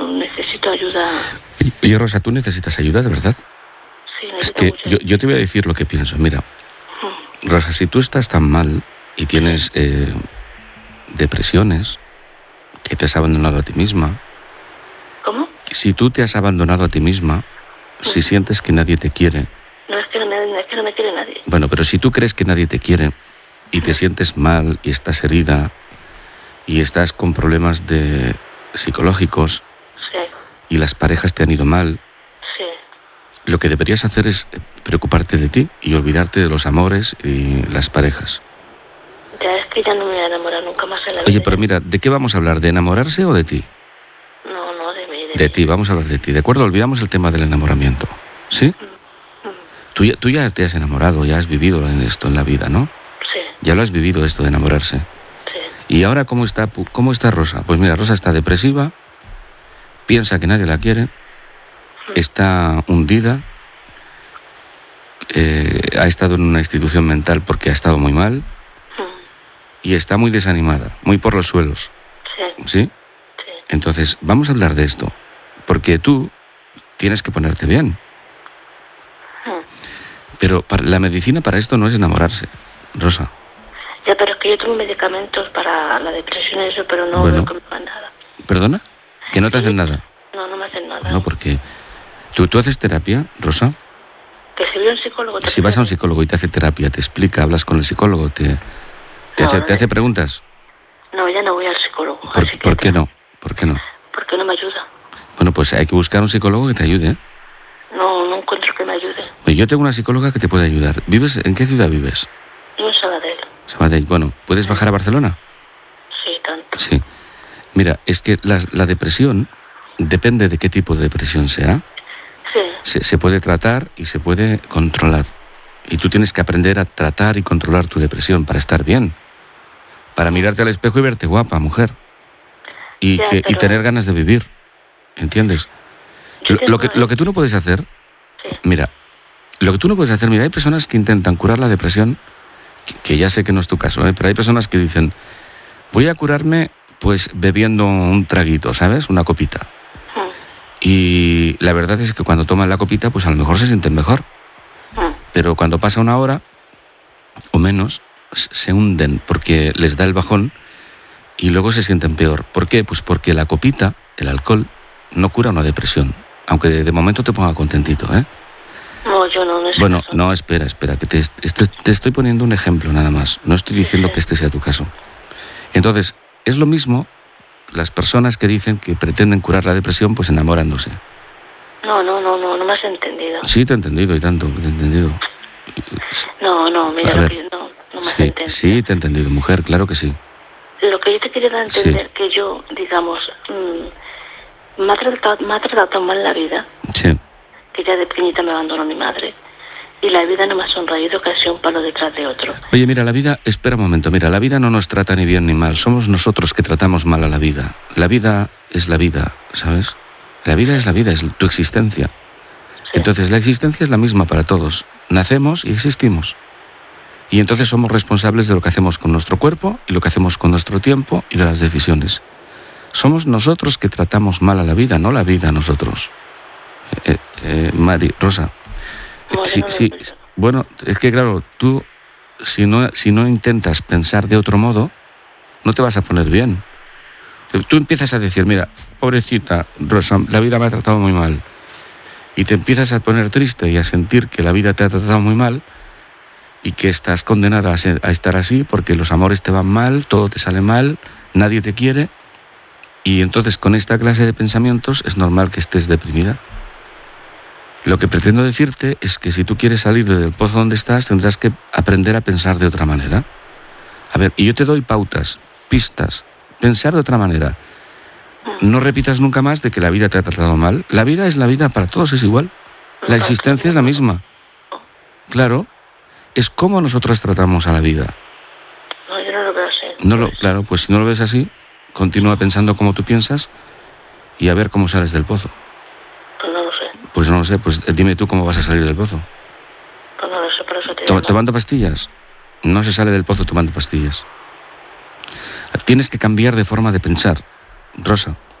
necesito ayuda. Oye, Rosa, ¿tú necesitas ayuda, de verdad? Sí, Es necesito que mucha yo te voy a decir lo que pienso. Mira, Rosa, si tú estás tan mal y tienes depresiones, que te has abandonado a ti misma, ¿Cómo? si tú te has abandonado a ti misma, si sientes que nadie te quiere, No, es que no me quiere nadie. bueno, pero si tú crees que nadie te quiere y te sientes mal y estás herida y estás con problemas psicológicos Sí, y las parejas te han ido mal, sí. lo que deberías hacer es preocuparte de ti y olvidarte de los amores y las parejas. Ya es que ya no me voy a enamorar nunca más en la vida. Oye, pero mira, ¿de qué vamos a hablar? ¿De enamorarse o de ti? No, de mí. De ti, vamos a hablar de ti, ¿de acuerdo? Olvidamos el tema del enamoramiento, ¿sí? Tú ya te has enamorado, ya has vivido en esto en la vida, ¿no? Sí, Ya lo has vivido esto de enamorarse. sí. ¿Y ahora cómo está Rosa? Pues mira, Rosa está depresiva, piensa que nadie la quiere, está hundida, ha estado en una institución mental porque ha estado muy mal y está muy desanimada, muy por los suelos, Sí, ¿sí? sí. Entonces, vamos a hablar de esto, porque tú tienes que ponerte bien. Pero la medicina para esto no es enamorarse, Rosa. Ya, pero es que yo tomo medicamentos para la depresión y eso, pero no Bueno. veo que me hagan nada. ¿Perdona? ¿Que no te hacen nada? No me hacen nada. No, porque tú haces terapia, Rosa. Que si voy a un psicólogo... Si vas a un psicólogo y te hace terapia, te explica, hablas con el psicólogo, te hace preguntas. No, ya no voy al psicólogo. ¿Por qué no? ¿Por qué no? Porque no me ayuda. Bueno, pues hay que buscar un psicólogo que te ayude, ¿eh? No encuentro que me ayude. Oye, yo tengo una psicóloga que te puede ayudar. ¿En qué ciudad vives? Yo en Sabadell. Sabadell. Bueno, ¿puedes bajar a Barcelona? Sí, tanto. Sí. Mira, es que la depresión, depende de qué tipo de depresión sea, Sí. se puede tratar y se puede controlar. Y tú tienes que aprender a tratar y controlar tu depresión para estar bien. Para mirarte al espejo y verte guapa, mujer. Y tener ganas de vivir. ¿Entiendes? Lo que tú no puedes hacer... Sí. Mira, hay personas que intentan curar la depresión, que ya sé que no es tu caso, pero hay personas que dicen, voy a curarme pues bebiendo un traguito, ¿sabes? Una copita. Y la verdad es que cuando toman la copita, pues a lo mejor se sienten mejor. Pero cuando pasa una hora o menos, se hunden porque les da el bajón y luego se sienten peor. ¿Por qué? Pues porque la copita, el alcohol, no cura una depresión. Aunque de momento te ponga contentito, ¿eh? No, yo no sé. Bueno, no, espera, que te estoy poniendo un ejemplo nada más. No estoy diciendo que este sea tu caso. Entonces, es lo mismo las personas que dicen que pretenden curar la depresión pues enamorándose. No me has entendido. Sí, te he entendido y tanto, te he entendido. No, mira, no me has entendido. Sí, te he entendido, mujer, claro que sí. Lo que yo te quería dar a entender, que yo, digamos, me ha tratado tan mal la vida, Sí. que ya de pequeñita me abandonó mi madre, y la vida no me ha sonreído, que ha sido un palo detrás de otro. Oye, mira, la vida no nos trata ni bien ni mal, somos nosotros que tratamos mal a la vida. La vida es la vida, ¿sabes? La vida es la vida, es tu existencia. Sí. Entonces, la existencia es la misma para todos. Nacemos y existimos. Y entonces somos responsables de lo que hacemos con nuestro cuerpo y lo que hacemos con nuestro tiempo y de las decisiones. Somos nosotros que tratamos mal a la vida, no la vida a nosotros. Rosa. Bueno, es que claro, tú si no intentas pensar de otro modo, no te vas a poner bien. Tú empiezas a decir, mira, pobrecita Rosa, la vida me ha tratado muy mal. Y te empiezas a poner triste y a sentir que la vida te ha tratado muy mal y que estás condenada a estar así porque los amores te van mal, todo te sale mal, nadie te quiere. Y entonces con esta clase de pensamientos es normal que estés deprimida. Lo que pretendo decirte es que si tú quieres salir del pozo donde estás, tendrás que aprender a pensar de otra manera. A ver, y yo te doy pautas, pistas, pensar de otra manera. No repitas nunca más de que la vida te ha tratado mal. La vida es la vida, para todos es igual. La existencia es la misma. Claro, es como nosotros tratamos a la vida. No, yo no lo veo así. Claro, pues si no lo ves así, continúa pensando como tú piensas y a ver cómo sales del pozo. Pues no lo sé. Pues no lo sé, pues dime tú cómo vas a salir del pozo. Pues no lo sé, por eso te digo. ¿Tomando pastillas? No se sale del pozo tomando pastillas. Tienes que cambiar de forma de pensar, Rosa.